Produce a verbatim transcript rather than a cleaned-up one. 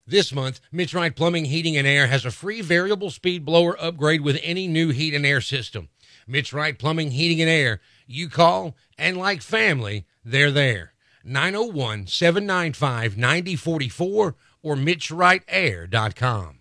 This month, Mitch Wright Plumbing, Heating, and Air has a free variable speed blower upgrade with any new heat and air system. Mitch Wright Plumbing, Heating, and Air. You call, and like family, they're there. nine oh one, seven nine five, nine oh four four or mitch wright air dot com.